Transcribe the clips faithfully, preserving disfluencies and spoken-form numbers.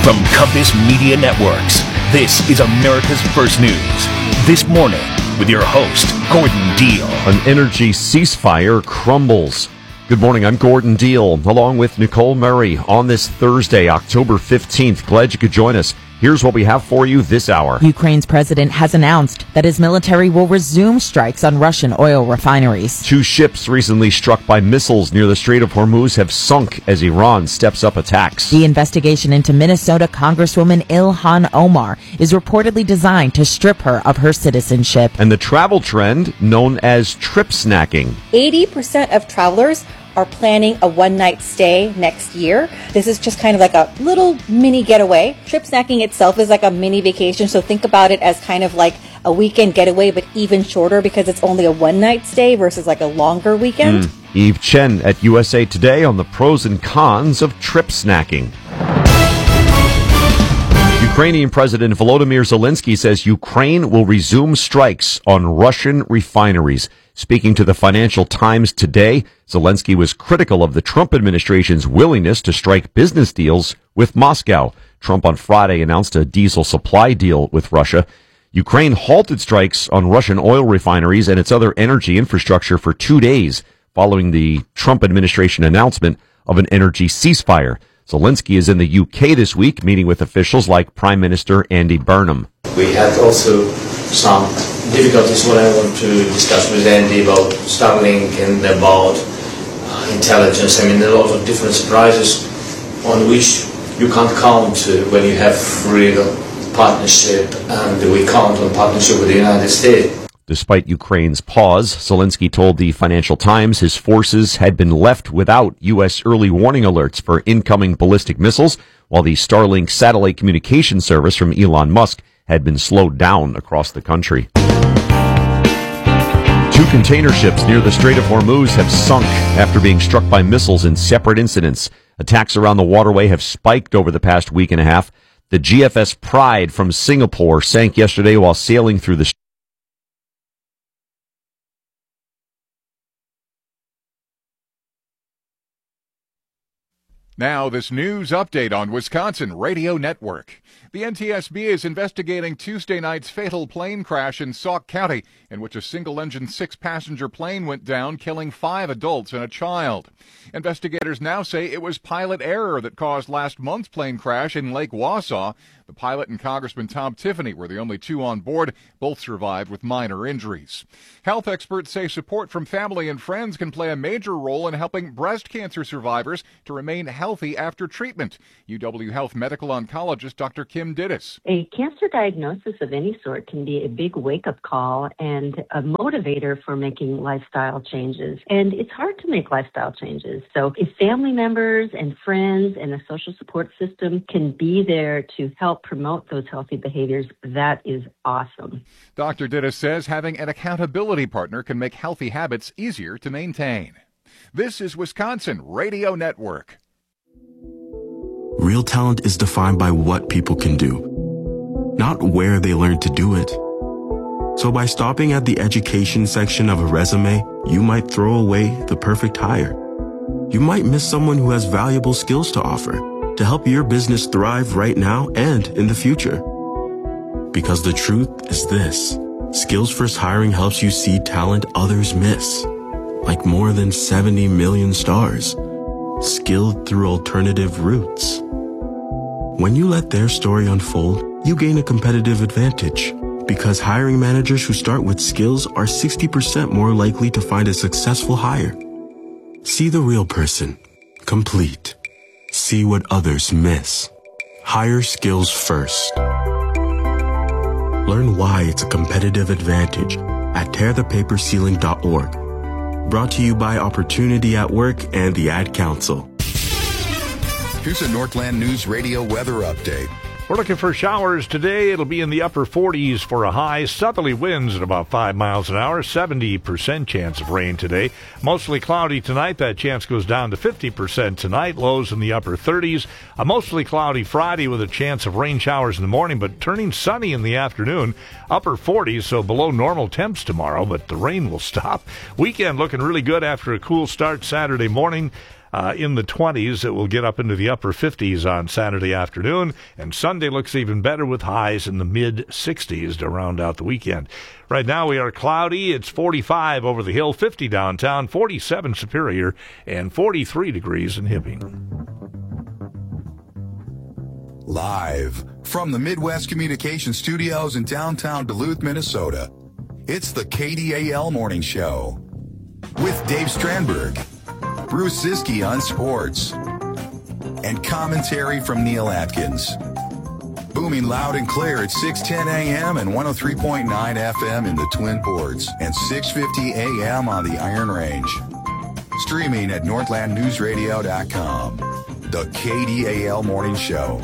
From Compass Media Networks, this is America's First News. This morning, with your host, Gordon Deal. An energy ceasefire crumbles. Good morning, I'm Gordon Deal, along with Nicole Murray on this Thursday, October fifteenth. Glad you could join us. Here's what we have for you this hour. Ukraine's president has announced that his military will resume strikes on Russian oil refineries. Two ships recently struck by missiles near the Strait of Hormuz have sunk as Iran steps up attacks. The investigation into Minnesota Congresswoman Ilhan Omar is reportedly designed to strip her of her citizenship. And the travel trend known as trip snacking. eighty percent of travelers are planning a one-night stay next year. This is just kind of like a little mini getaway. Trip snacking itself is like a mini vacation, so think about it as kind of like a weekend getaway, but even shorter because it's only a one-night stay versus like a longer weekend. Mm. Eve Chen at U S A Today on the pros and cons of trip snacking. Ukrainian President Volodymyr Zelensky says Ukraine will resume strikes on Russian refineries. Speaking to the Financial Times today, Zelensky was critical of the Trump administration's willingness to strike business deals with Moscow. Trump on Friday announced a diesel supply deal with Russia. Ukraine halted strikes on Russian oil refineries and its other energy infrastructure for two days following the Trump administration announcement of an energy ceasefire. Zelensky is in the U K this week, meeting with officials like Prime Minister Andy Burnham. We had also some difficulties what I want to discuss with Andy about Starlink and about uh, intelligence. I mean, there are a lot of different surprises on which you can't count uh, when you have real partnership, and we count on partnership with the United States. Despite Ukraine's pause, Zelensky told the Financial Times his forces had been left without U S early warning alerts for incoming ballistic missiles, while the Starlink satellite communication service from Elon Musk had been slowed down across the country. Two container ships near the Strait of Hormuz have sunk after being struck by missiles in separate incidents. Attacks around the waterway have spiked over the past week and a half. The G F S Pride from Singapore sank yesterday while sailing through the Now, this news update on Wisconsin Radio Network. The N T S B is investigating Tuesday night's fatal plane crash in Sauk County, in which a single-engine six-passenger plane went down, killing five adults and a child. Investigators now say it was pilot error that caused last month's plane crash in Lake Wausau. The pilot and Congressman Tom Tiffany were the only two on board. Both survived with minor injuries. Health experts say support from family and friends can play a major role in helping breast cancer survivors to remain healthy after treatment. U W Health medical oncologist Doctor Kim Dittis. A cancer diagnosis of any sort can be a big wake-up call and a motivator for making lifestyle changes. And it's hard to make lifestyle changes. So if family members and friends and a social support system can be there to help promote those healthy behaviors, that is awesome. Doctor Dittis says having an accountability partner can make healthy habits easier to maintain. This is Wisconsin Radio Network. Real talent is defined by what people can do, not where they learn to do it. So by stopping at the education section of a resume, you might throw away the perfect hire. You might miss someone who has valuable skills to offer to help your business thrive right now and in the future. Because the truth is this: Skills First Hiring helps you see talent others miss, like more than seventy million stars, skilled through alternative routes. When you let their story unfold, you gain a competitive advantage, because hiring managers who start with skills are sixty percent more likely to find a successful hire. See the real person, complete. See what others miss. Hire skills first. Learn why it's a competitive advantage at tear the paper ceiling dot org. Brought to you by Opportunity at Work and the Ad Council. Here's a Northland News Radio weather update. We're looking for showers today. It'll be in the upper forties for a high. Southerly winds at about five miles an hour. seventy percent chance of rain today. Mostly cloudy tonight. That chance goes down to fifty percent tonight. Lows in the upper thirties. A mostly cloudy Friday with a chance of rain showers in the morning, but turning sunny in the afternoon. Upper forties, so below normal temps tomorrow, but the rain will stop. Weekend looking really good after a cool start Saturday morning. uh, in the twenties. It will get up into the upper fifties on Saturday afternoon, and Sunday looks even better with highs in the mid-sixties to round out the weekend. Right now we are cloudy. It's forty-five over the hill, fifty downtown, forty-seven Superior, and forty-three degrees in Hibbing. Live from the Midwest Communication Studios in downtown Duluth, Minnesota, it's the K D A L Morning Show with Dave Strandberg, Bruce Siski on sports, and commentary from Neil Atkins. Booming loud and clear at six ten a.m. and one oh three point nine F M in the Twin Ports and six fifty a.m. on the Iron Range. Streaming at northland news radio dot com. The K D A L Morning Show.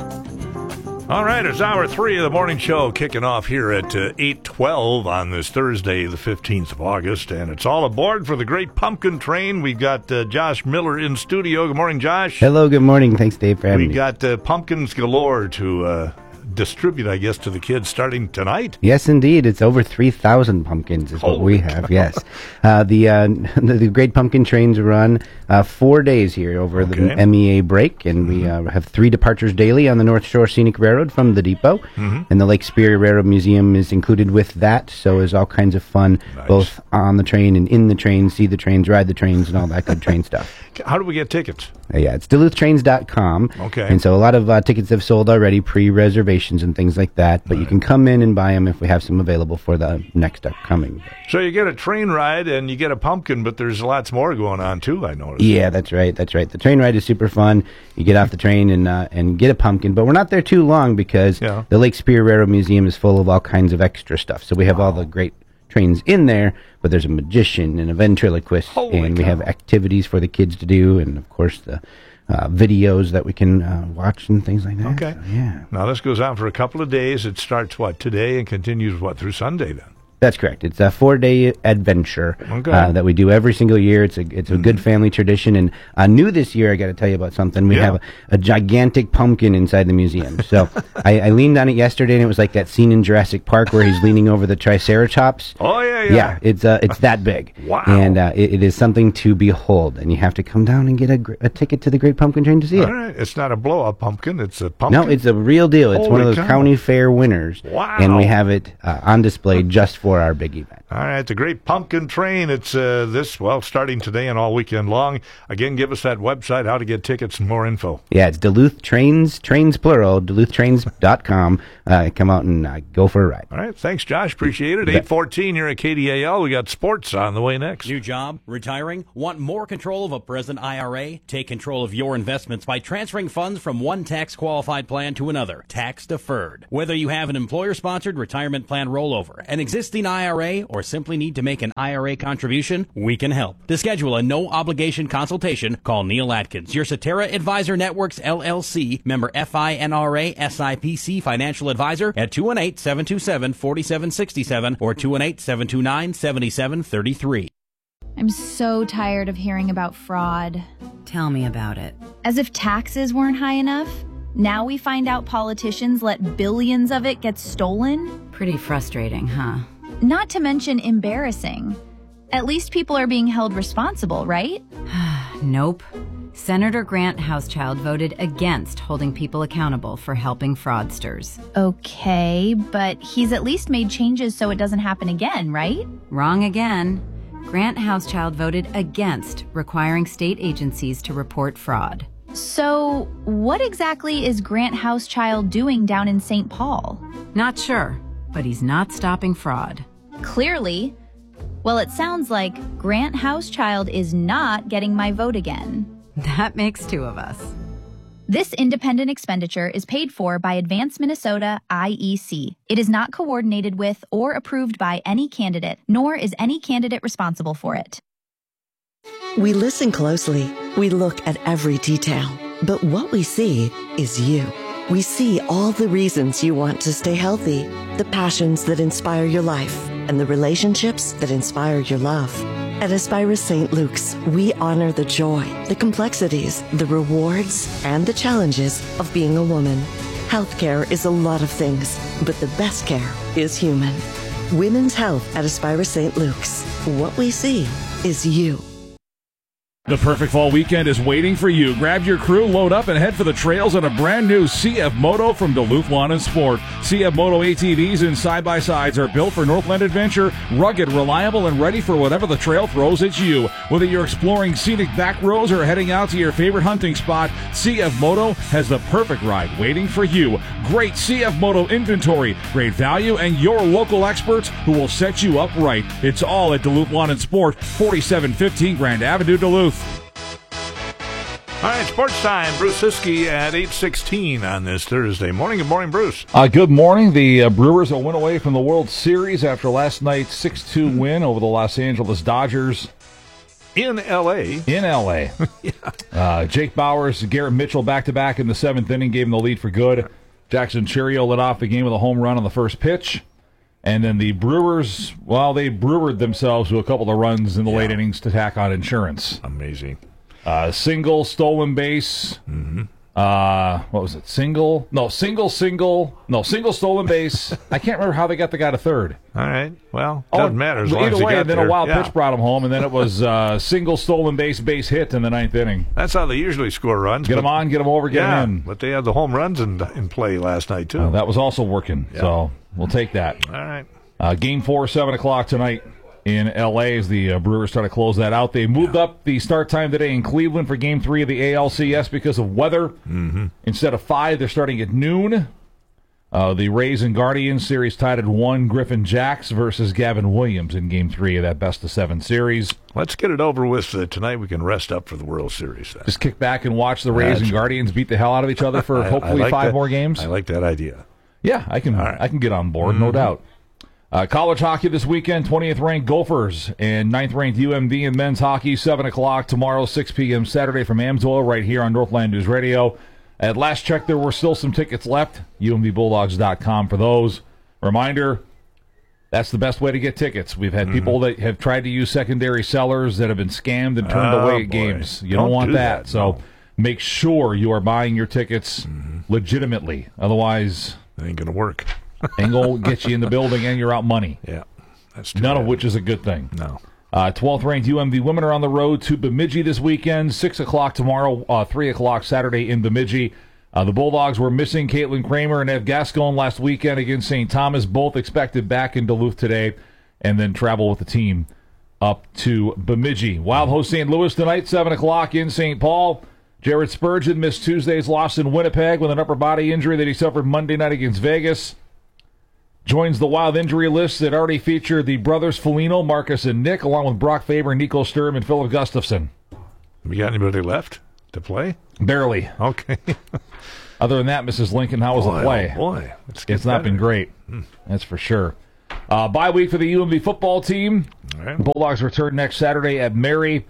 All right, it's hour three of the morning show kicking off here at uh, eight twelve on this Thursday, the fifteenth of August, and it's all aboard for the Great Pumpkin Train. We've got uh, Josh Miller in studio. Good morning, Josh. Hello, good morning. Thanks, Dave, for having we me. got uh, pumpkins galore to uh, distribute, I guess, to the kids starting tonight. Yes, indeed. It's over three thousand pumpkins is Holy what we have, cow. yes. Uh, the, uh, the the Great Pumpkin Trains run uh, four days here over Okay. the M E A break, and we uh, have three departures daily on the North Shore Scenic Railroad from the depot, Mhm. and the Lake Superior Railroad Museum is included with that, so is all kinds of fun, Nice. both on the train and in the train, see the trains, ride the trains, and all that good train stuff. How do we get tickets? Uh, yeah, it's duluth trains dot com. Okay. And so a lot of uh, tickets have sold already, pre-reservations and things like that. But you can come in and buy them if we have some available for the next upcoming. So you get a train ride and you get a pumpkin, but there's lots more going on, too, I noticed. Yeah, that's right. That's right. The train ride is super fun. You get off the train and uh, and get a pumpkin. But we're not there too long because Yeah. the Lake Superior Railroad Museum is full of all kinds of extra stuff. So we have all the great trains in there, but there's a magician and a ventriloquist, Holy and we cow. have activities for the kids to do, and of course the uh, videos that we can uh, watch and things like that. Okay. So, yeah. Now, this goes on for a couple of days. It starts, what, today and continues, what, through Sunday then? That's correct. It's a four-day adventure Okay. uh, that we do every single year. It's a it's a good family tradition, and uh, new this year, I got to tell you about something. We Yeah. have a, a gigantic pumpkin inside the museum. So I, I leaned on it yesterday, and it was like that scene in Jurassic Park where he's leaning over the Triceratops. Oh, yeah, yeah. Yeah, it's uh, it's that big. Wow. And uh, it, it is something to behold, and you have to come down and get a, gr- a ticket to the Great Pumpkin Train to see All it. right. It's not a blow-up pumpkin. It's a pumpkin. No, it's a real deal. It's one Holy of those cow. county fair winners. Wow. And we have it uh, on display just for our big event. All right, the Great Pumpkin Train. It's uh, this, well, starting today and all weekend long. Again, give us that website, how to get tickets and more info. Yeah, it's Duluth Trains, trains plural, duluth trains dot com. Uh, come out and uh, go for a ride. All right, thanks, Josh. Appreciate it. You bet. eight fourteen here at K D A L. We got sports on the way next. New job? Retiring? Want more control of a present I R A? Take control of your investments by transferring funds from one tax-qualified plan to another, tax-deferred. Whether you have an employer-sponsored retirement plan rollover, an existing I R A, or simply need to make an I R A contribution, we can help. To schedule a no-obligation consultation, call Neil Atkins, your Cetera Advisor Networks, L L C, member F I N R A S I P C financial advisor at two one eight, seven two seven, four seven six seven or two one eight, seven two nine, seven seven three three. I'm so tired of hearing about fraud. Tell me about it. As if taxes weren't high enough, now we find out politicians let billions of it get stolen? Pretty frustrating, huh? Not to mention embarrassing. At least people are being held responsible, right? Nope. Senator Grant Housechild voted against holding people accountable for helping fraudsters. Okay, but he's at least made changes so it doesn't happen again, right? Wrong again. Grant Housechild voted against requiring state agencies to report fraud. So, what exactly is Grant Housechild doing down in Saint Paul? Not sure, but he's not stopping fraud. Clearly. Well, it sounds like Grant Housechild is not getting my vote again. That makes two of us. This independent expenditure is paid for by Advance Minnesota I E C. It is not coordinated with or approved by any candidate, nor is any candidate responsible for it. We listen closely. We look at every detail. But what we see is you. We see all the reasons you want to stay healthy, the passions that inspire your life, and the relationships that inspire your love. At Aspira Saint Luke's, we honor the joy, the complexities, the rewards, and the challenges of being a woman. Healthcare is a lot of things, but the best care is human. Women's health at Aspira Saint Luke's. What we see is you. The perfect fall weekend is waiting for you. Grab your crew, load up, and head for the trails on a brand new C F Moto from Duluth Lawn and Sport. C F Moto A T Vs and side-by-sides are built for Northland adventure, rugged, reliable, and ready for whatever the trail throws at you. Whether you're exploring scenic back roads or heading out to your favorite hunting spot, C F Moto has the perfect ride waiting for you. Great C F Moto inventory, great value, and your local experts who will set you up right. It's all at Duluth Lawn and Sport, forty-seven fifteen Grand Avenue, Duluth. All right, sports time. Bruce Siskey at eight sixteen on this Thursday morning. Good morning, Bruce. Uh, good morning. The uh, Brewers will win away from the World Series after last night's six two win over the Los Angeles Dodgers. In L A In L A yeah. uh, Jake Bauers, Garrett Mitchell back-to-back in the seventh inning, gave him the lead for good. Jackson Chourio lit off the game with a home run on the first pitch. And then the Brewers, well, they brewered themselves to a couple of runs in the yeah. late innings to tack on insurance. Amazing. Uh, single, stolen base. Mm-hmm. Uh, what was it? Single? No, single, single. No, single, stolen base. I can't remember how they got the guy to third. All right. Well, doesn't oh, matter as long either as he way, got and then there. a wild yeah. pitch brought him home, and then it was uh, single, stolen base, base hit in the ninth inning. That's how they usually score runs. Get them on, get them over, get yeah, them in. But they had the home runs in, in play last night, too. Uh, that was also working, yeah. so we'll take that. All right. Uh, game four, seven o'clock tonight in L A as the uh, Brewers try to close that out. They moved yeah. up the start time today in Cleveland for game three of the A L C S because of weather. Mm-hmm. Instead of five, they're starting at noon. Uh, the Rays and Guardians series tied at one. Griffin Jacks versus Gavin Williams in game three of that best of seven series. Let's get it over with uh, tonight. We can rest up for the World Series. Then. Just kick back and watch the Rays That's and Guardians beat the hell out of each other for I, hopefully I like five that. more games. I like that idea. Yeah, I can. Right. I can get on board, mm-hmm. no doubt. Uh, college hockey this weekend, twentieth ranked Gophers and ninth ranked U M D in men's hockey, seven o'clock tomorrow, six p.m. Saturday from Amsoil right here on Northland News Radio. At last check, there were still some tickets left, U M D Bulldogs dot com for those. Reminder, that's the best way to get tickets. We've had mm-hmm. people that have tried to use secondary sellers that have been scammed and turned oh, away at boy. games. You don't, don't want do that. that. So no. make sure you are buying your tickets mm-hmm. legitimately. Otherwise, it ain't going to work. and go get you in the building, and you're out money. Yeah, that's too none bad. of which is a good thing. No. Uh, twelfth ranked U M D women are on the road to Bemidji this weekend. Six o'clock tomorrow, uh, three o'clock Saturday in Bemidji. Uh, the Bulldogs were missing Caitlin Kramer and Ev Gascon last weekend against Saint Thomas. Both expected back in Duluth today, and then travel with the team up to Bemidji. Wild host Saint Louis tonight, seven o'clock in Saint Paul. Jared Spurgeon missed Tuesday's loss in Winnipeg with an upper body injury that he suffered Monday night against Vegas. Joins the Wild injury list that already featured the brothers Foligno, Marcus and Nick, along with Brock Faber, Nico Sturm, and Philip Gustafson. Have you got anybody left to play? Barely. Okay. Other than that, Missus Lincoln, how was boy, the play? Oh boy, it's, it's not been great. Hmm. That's for sure. Uh, bye week for the U M B football team. All right. Bulldogs return next Saturday at Mary.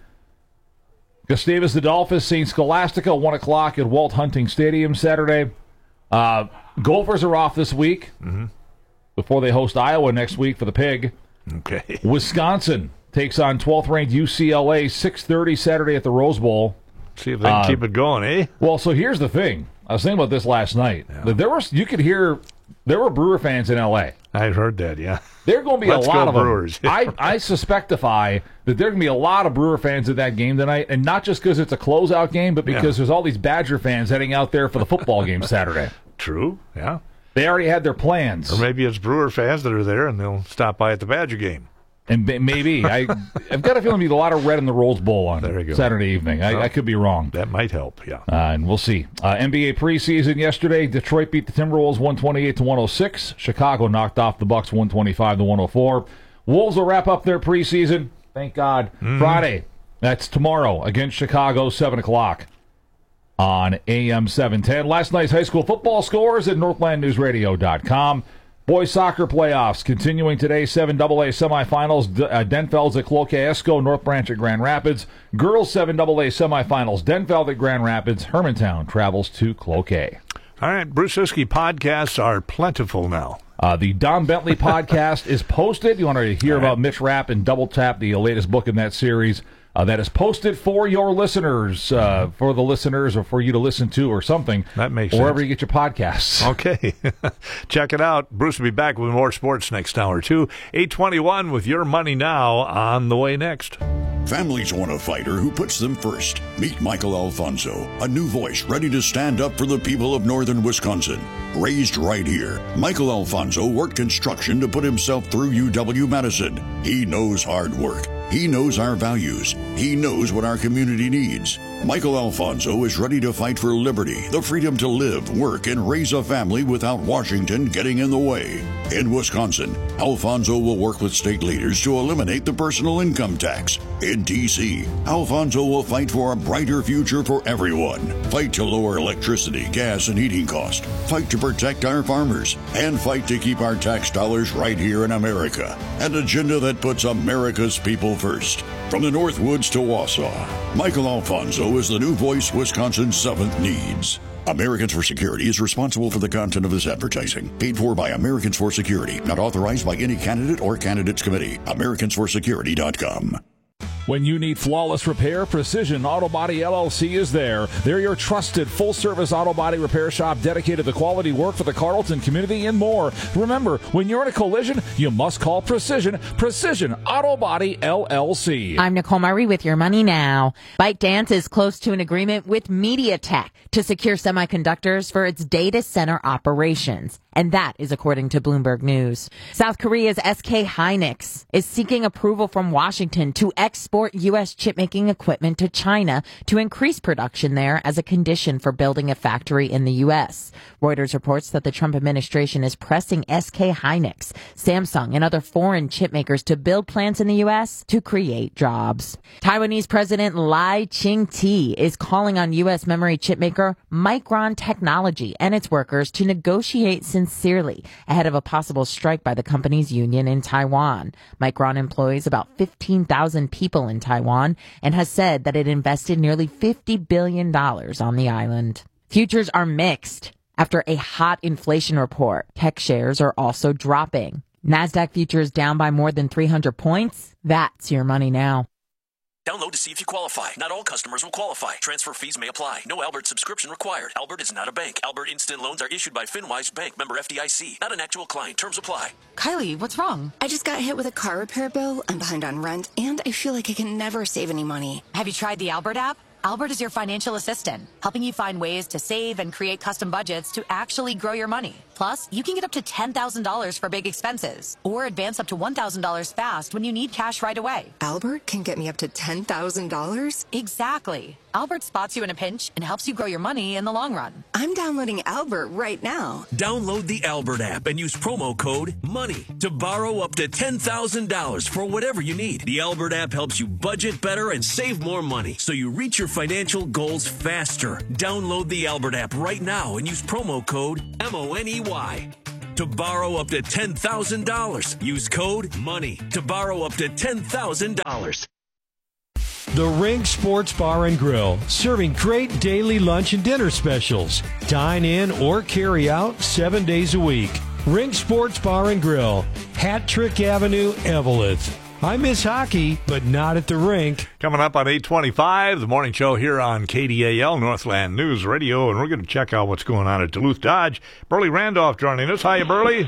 Gustavus Adolphus, Saint Scholastica, one o'clock at Walt Hunting Stadium Saturday. Uh, Gophers are off this week. Mm-hmm. Before they host Iowa next week for the Pig. Okay. Wisconsin takes on twelfth ranked U C L A, six thirty Saturday at the Rose Bowl. See if they can uh, keep it going, eh? Well, so here's the thing. I was thinking about this last night. Yeah. There was, you could hear, there were Brewer fans in L A. I heard that, yeah. There are going to be Let's a lot go of Brewers. them. I, I suspectify that there are going to be a lot of Brewer fans at that game tonight, and not just because it's a closeout game, but because yeah. there's all these Badger fans heading out there for the football game Saturday. True, yeah. They already had their plans. Or maybe it's Brewer fans that are there, and they'll stop by at the Badger game. And maybe. I, I've got a feeling there'll be a lot of red in the Rose Bowl on there you go. Saturday evening. I, well, I could be wrong. That might help, yeah. Uh, and we'll see. Uh, N B A preseason yesterday, Detroit beat the Timberwolves one twenty-eight to one oh six. Chicago knocked off the Bucks one twenty-five to one oh four. Wolves will wrap up their preseason, thank God, mm. Friday. That's tomorrow against Chicago, seven o'clock. On A M seven ten. Last night's high school football scores at northland news radio dot com. Boys soccer playoffs continuing today. seven double A semifinals. D- uh, Denfeld's at Cloquet Esco. North Branch at Grand Rapids. Girls seven double A semifinals. Denfeld at Grand Rapids. Hermantown travels to Cloquet. All right, Bruce Siskey podcasts are plentiful now. Uh, the Don Bentley podcast is posted. You want to hear All right. about Mitch Rapp and Double Tap, the latest book in that series. Uh, that is posted for your listeners, uh, for the listeners, or for you to listen to, or something. That makes wherever sense. you get your podcasts. Okay, check it out. Bruce will be back with more sports next hour too. eight twenty-one with Your Money Now on the way next. Families want a fighter who puts them first. Meet Michael Alfonso, a new voice ready to stand up for the people of northern Wisconsin. Raised right here, Michael Alfonso worked construction to put himself through U W-Madison. He knows hard work. He knows our values. He knows what our community needs. Michael Alfonso is ready to fight for liberty, the freedom to live, work, and raise a family without Washington getting in the way. In Wisconsin, Alfonso will work with state leaders to eliminate the personal income tax. In D C, Alfonso will fight for a brighter future for everyone. Fight to lower electricity, gas, and heating costs. Fight to protect our farmers. And fight to keep our tax dollars right here in America. An agenda that puts America's people first. From the Northwoods to Wausau, Michael Alfonso is the new voice Wisconsin's seventh needs. Americans for Security is responsible for the content of this advertising. Paid for by Americans for Security. Not authorized by any candidate or candidates committee. Americans for Security dot com. When you need flawless repair, Precision Auto Body L L C is there. They're your trusted full-service auto body repair shop dedicated to quality work for the Carlton community and more. Remember, when you're in a collision, you must call Precision. Precision Auto Body L L C. I'm Nicole Murray with Your Money Now. ByteDance is close to an agreement with MediaTek to secure semiconductors for its data center operations. And that is according to Bloomberg News. South Korea's S K Hynix is seeking approval from Washington to export U S chip-making equipment to China to increase production there as a condition for building a factory in the U S. Reuters reports that the Trump administration is pressing S K Hynix, Samsung, and other foreign chip makers to build plants in the U S to create jobs. Taiwanese President Lai Ching-te is calling on U S memory chip maker Micron Technology and its workers to negotiate sincerely ahead of a possible strike by the company's union in Taiwan. Micron employs about fifteen thousand people in Taiwan and has said that it invested nearly fifty billion dollars on the island. Futures are mixed. After a hot inflation report, tech shares are also dropping. NASDAQ futures down by more than three hundred points. That's Your Money Now. Download to see if you qualify. Not all customers will qualify. Transfer fees may apply. No Albert subscription required. Albert is not a bank. Albert Instant Loans are issued by FinWise Bank, member F D I C. Not an actual client. Terms apply. Kylie, what's wrong? I just got hit with a car repair bill. I'm behind on rent, and I feel like I can never save any money. Have you tried the Albert app? Albert is your financial assistant, helping you find ways to save and create custom budgets to actually grow your money. Plus, you can get up to ten thousand dollars for big expenses or advance up to one thousand dollars fast when you need cash right away. Albert can get me up to ten thousand dollars? Exactly. Albert spots you in a pinch and helps you grow your money in the long run. I'm downloading Albert right now. Download the Albert app and use promo code MONEY to borrow up to ten thousand dollars for whatever you need. The Albert app helps you budget better and save more money so you reach your financial goals faster. Download the Albert app right now and use promo code M O N E Y to borrow up to ten thousand dollars. Use code MONEY to borrow up to ten thousand dollars. The Rink Sports Bar and Grill, serving great daily lunch and dinner specials. Dine in or carry out seven days a week. Rink Sports Bar and Grill, Hat Trick Avenue, Eveleth. I miss hockey, but not at the rink. Coming up on eight twenty-five, the morning show here on K D A L, Northland News Radio, and we're going to check out what's going on at Duluth Dodge. Burley Randolph joining us. Hiya, Burley.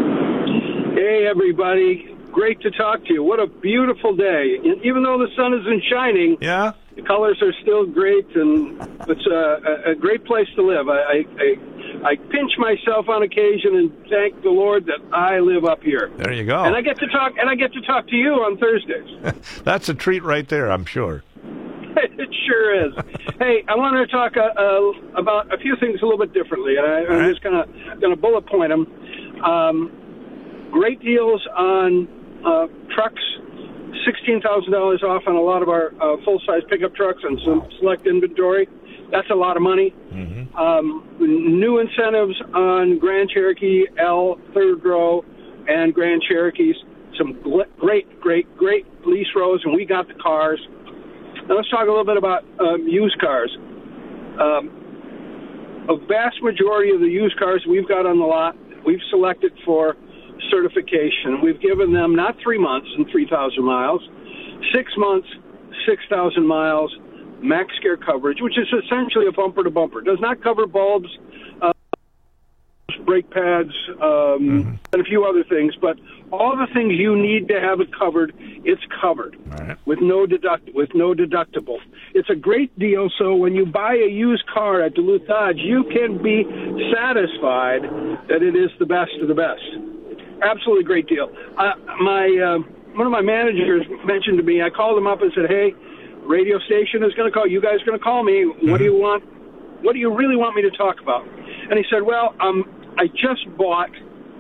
Hey, everybody. Great to talk to you. What a beautiful day. Even though the sun isn't shining, yeah, the colors are still great, and it's a, a great place to live. I, I, I, I pinch myself on occasion and thank the Lord that I live up here. There you go. And I get to talk. And I get to talk to you on Thursdays. That's a treat right there, I'm sure. It sure is. Hey, I wanted to talk uh, uh, about a few things a little bit differently, and I, I'm right. just gonna gonna bullet point them. Um, great deals on uh, trucks. sixteen thousand dollars off on a lot of our uh, full-size pickup trucks and some select inventory. That's a lot of money. Mm-hmm. Um, new incentives on Grand Cherokee L, third row, and Grand Cherokees. Some gl- great, great, great lease rows, and we got the cars. Now let's talk a little bit about um, used cars. Um, a vast majority of the used cars we've got on the lot, we've selected for certification. We've given them not three months and three thousand miles, six months, six thousand miles, max care coverage, which is essentially a bumper to bumper. Does not cover bulbs, uh, brake pads, um, and a few other things. But all the things you need to have it covered, it's covered right. with no deduct with no deductible. It's a great deal. So when you buy a used car at Duluth Dodge, you can be satisfied that it is the best of the best. Absolutely great deal. Uh, my uh, one of my managers mentioned to me. I called him up and said, "Hey, radio station is going to call. You guys are going to call me. What do you want? What do you really want me to talk about?" And he said, "Well, um, I just bought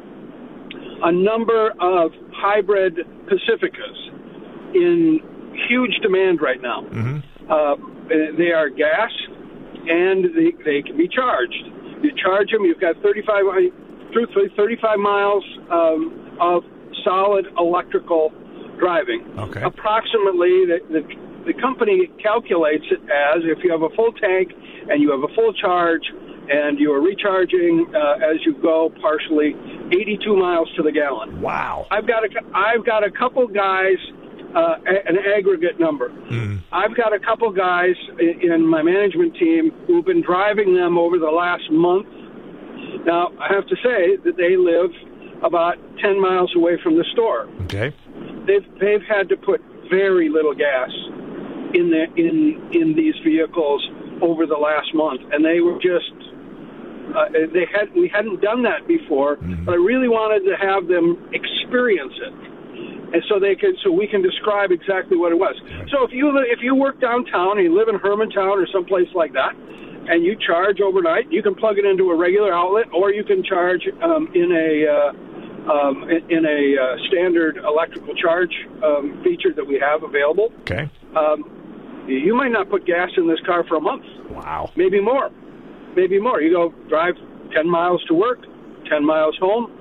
a number of hybrid Pacificas in huge demand right now. Mm-hmm. Uh, they are gas, and they, they can be charged. You charge them. You've got thirty-five, truthfully, thirty-five miles um, of solid electrical driving. Okay. Approximately, the, the the company calculates it as if you have a full tank and you have a full charge and you are recharging uh, as you go partially, eighty-two miles to the gallon. Wow. I've got a, I've got a couple guys, uh, an aggregate number. Mm. I've got a couple guys in, in my management team who've been driving them over the last month. Now, I have to say that they live about ten miles away from the store. Okay. They've, they've had to put very little gas in the in in these vehicles over the last month, and they were just uh, they had we hadn't done that before. Mm-hmm. But I really wanted to have them experience it, and so they could so we can describe exactly what it was. Right. So if you if you work downtown and you live in Hermantown or someplace like that, and you charge overnight, you can plug it into a regular outlet, or you can charge um, in a uh, um, in, in a uh, standard electrical charge um, feature that we have available. Okay. Um, you might not put gas in this car for a month. Wow. Maybe more. Maybe more. You go drive ten miles to work, ten miles home.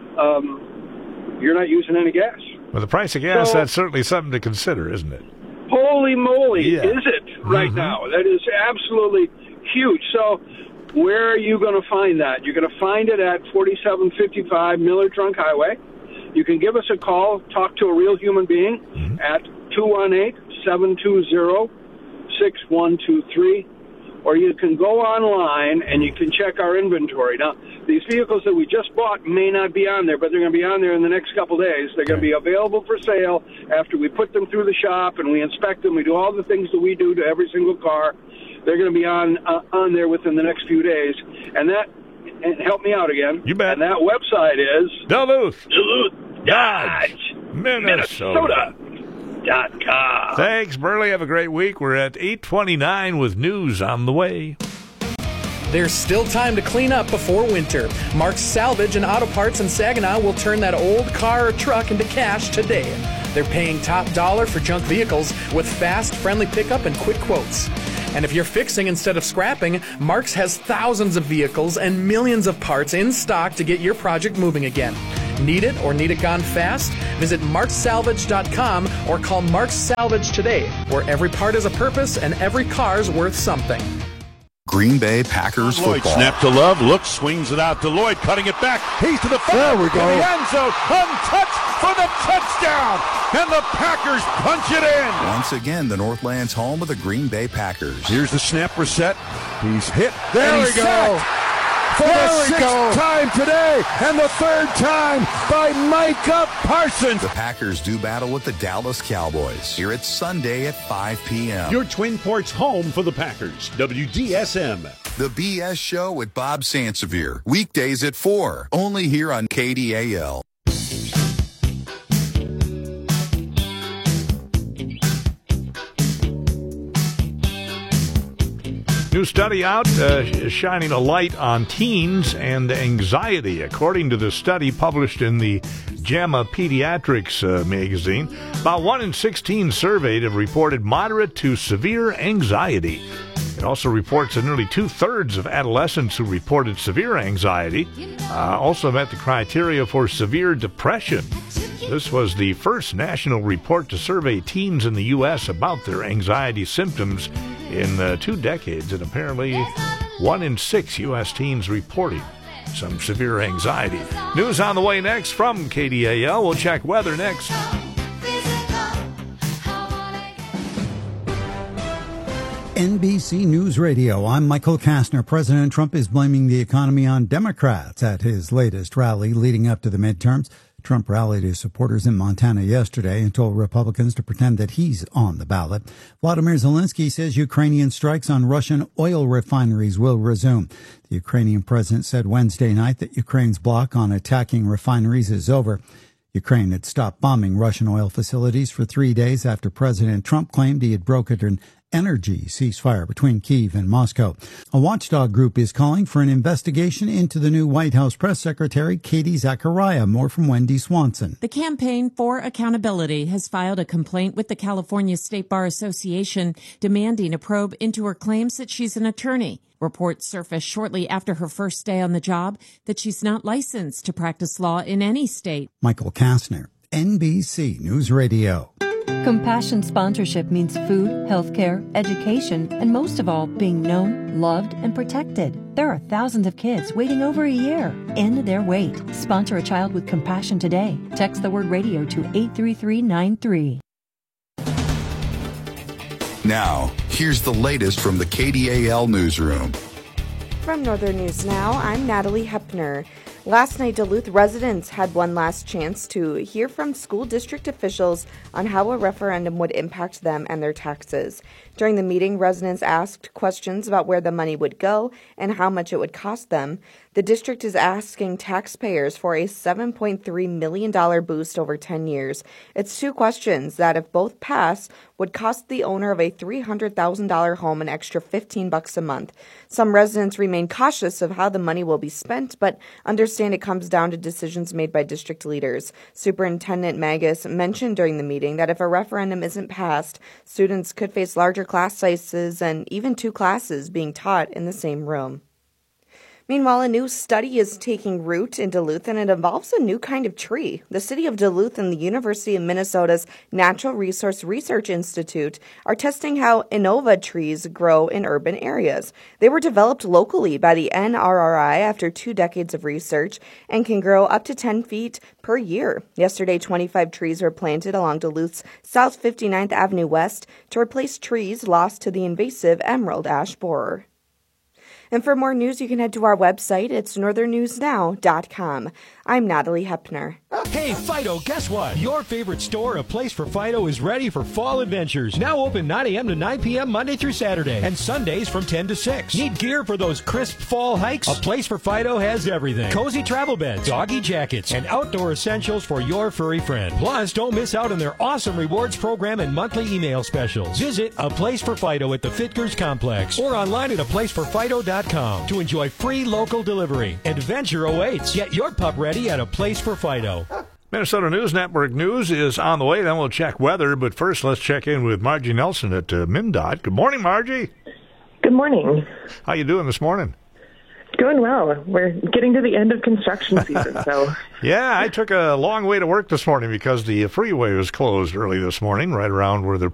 Um, you're not using any gas. Well, the price of gas, So- that's certainly something to consider, isn't it? Holy moly, Yeah. is it right Mhm. now? That is absolutely huge. So where are you going to find that? You're going to find it at forty-seven fifty-five Miller Trunk Highway. You can give us a call, talk to a real human being at two one eight, seven two zero, six one two three, or you can go online and you can check our inventory. Now, these vehicles that we just bought may not be on there, but they're going to be on there in the next couple days. They're going to be available for sale after we put them through the shop and we inspect them. We do all the things that we do to every single car. They're going to be on uh, on there within the next few days. And that, and help me out again. You bet. And that website is Duluth. Duluth Dodge, Minnesota. Dot com. Thanks, Burley. Have a great week. We're at eight twenty-nine with news on the way. There's still time to clean up before winter. Mark's Salvage and Auto Parts in Saginaw will turn that old car or truck into cash today. They're paying top dollar for junk vehicles with fast, friendly pickup and quick quotes. And if you're fixing instead of scrapping, Mark's has thousands of vehicles and millions of parts in stock to get your project moving again. Need it or need it gone fast? Visit marks salvage dot com or call Mark's Salvage today, where every part has a purpose and every car's worth something. Green Bay Packers Lloyd football. snap to Love, looks, swings it out to Lloyd, cutting it back. He's to the five. There we go. To the end zone, untouched for the touchdown, and the Packers punch it in. Once again, the Northland's home of the Green Bay Packers. Here's the snap reset. He's hit. There and we he's go. sacked for There the we sixth go. time today, and the third time by Micah Parsons. The Packers do battle with the Dallas Cowboys. Here it's Sunday at five p.m. Your Twin Ports home for the Packers. W D S M. The B S Show with Bob Sansevier. Weekdays at four. Only here on K D A L. New study out uh, shining a light on teens and anxiety. According to the study published in the JAMA Pediatrics uh, magazine, about one in sixteen surveyed have reported moderate to severe anxiety. It also reports that nearly two-thirds of adolescents who reported severe anxiety uh, also met the criteria for severe depression. This was the first national report to survey teens in the U S about their anxiety symptoms in uh, two decades, and apparently one in six U S teens reporting some severe anxiety. News on the way next from K D A L. We'll check weather next. N B C News Radio. I'm Michael Kastner. President Trump is blaming the economy on Democrats at his latest rally leading up to the midterms. Trump rallied his supporters in Montana yesterday and told Republicans to pretend that he's on the ballot. Vladimir Zelensky says Ukrainian strikes on Russian oil refineries will resume. The Ukrainian president said Wednesday night that Ukraine's block on attacking refineries is over. Ukraine had stopped bombing Russian oil facilities for three days after President Trump claimed he had brokered an energy ceasefire between Kyiv and Moscow. A watchdog group is calling for an investigation into the new White House press secretary, Katie Zachariah. More from Wendy Swanson. The Campaign for Accountability has filed a complaint with the California State Bar Association demanding a probe into her claims that she's an attorney. Reports surfaced shortly after her first day on the job that she's not licensed to practice law in any state. Michael Kastner, N B C News Radio. Compassion sponsorship means food, healthcare, education, and most of all, being known, loved, and protected. There are thousands of kids waiting over a year. End their wait. Sponsor a child with compassion today. Text the word radio to eight three three nine three. Now, here's the latest from the K D A L newsroom. From Northern News Now, I'm Natalie Hepner. Last night, Duluth residents had one last chance to hear from school district officials on how a referendum would impact them and their taxes. During the meeting, residents asked questions about where the money would go and how much it would cost them. The district is asking taxpayers for a seven point three million dollars boost over ten years. It's two questions that, if both pass, would cost the owner of a three hundred thousand dollars home an extra fifteen bucks a month. Some residents remain cautious of how the money will be spent, but understand it comes down to decisions made by district leaders. Superintendent Magus mentioned during the meeting that if a referendum isn't passed, students could face larger class sizes and even two classes being taught in the same room. Meanwhile, a new study is taking root in Duluth, and it involves a new kind of tree. The City of Duluth and the University of Minnesota's Natural Resource Research Institute are testing how Innova trees grow in urban areas. They were developed locally by the N R R I after two decades of research and can grow up to ten feet per year. Yesterday, twenty-five trees were planted along Duluth's South fifty-ninth Avenue West to replace trees lost to the invasive emerald ash borer. And for more news, you can head to our website. It's northern news now dot com. I'm Natalie Hepner. Hey, Fido, guess what? Your favorite store, A Place for Fido, is ready for fall adventures. Now open nine a.m. to nine p.m. Monday through Saturday, and Sundays from ten to six. Need gear for those crisp fall hikes? A Place for Fido has everything. Cozy travel beds, doggy jackets, and outdoor essentials for your furry friend. Plus, don't miss out on their awesome rewards program and monthly email specials. Visit A Place for Fido at the Fitkers Complex or online at a place for fido dot com to enjoy free local delivery. Adventure awaits. Get your pup ready at A Place for Fido. Minnesota News Network news is on the way. Then we'll check weather. But first, let's check in with Margie Nelson at uh, MnDOT. Good morning, Margie. Good morning. How you doing this morning? Doing well. We're getting to the end of construction season, so. Yeah, I took a long way to work this morning because the freeway was closed early this morning, right around where the